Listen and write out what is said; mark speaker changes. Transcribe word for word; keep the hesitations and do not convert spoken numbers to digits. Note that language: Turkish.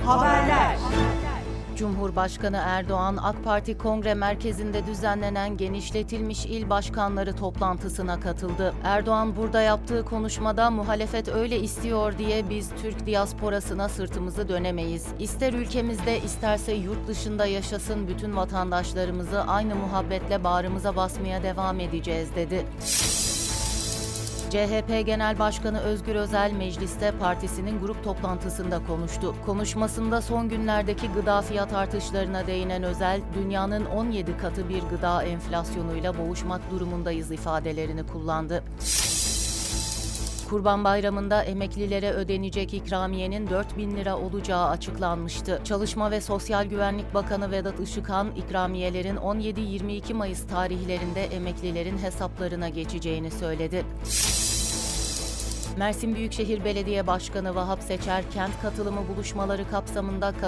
Speaker 1: Haberler.
Speaker 2: Cumhurbaşkanı Erdoğan, AK Parti Kongre Merkezi'nde düzenlenen genişletilmiş il başkanları toplantısına katıldı. Erdoğan burada yaptığı konuşmada muhalefet öyle istiyor diye biz Türk diasporasına sırtımızı dönemeyiz. İster ülkemizde isterse yurt dışında yaşasın bütün vatandaşlarımızı aynı muhabbetle bağrımıza basmaya devam edeceğiz dedi. C H P Genel Başkanı Özgür Özel mecliste partisinin grup toplantısında konuştu. Konuşmasında son günlerdeki gıda fiyat artışlarına değinen Özel, dünyanın on yedi katı bir gıda enflasyonuyla boğuşmak durumundayız ifadelerini kullandı. Kurban Bayramı'nda emeklilere ödenecek ikramiyenin dört bin lira olacağı açıklanmıştı. Çalışma ve Sosyal Güvenlik Bakanı Vedat Işıkhan, ikramiyelerin on yedi yirmi iki Mayıs tarihlerinde emeklilerin hesaplarına geçeceğini söyledi. Mersin Büyükşehir Belediye Başkanı Vahap Seçer, kent katılımı buluşmaları kapsamında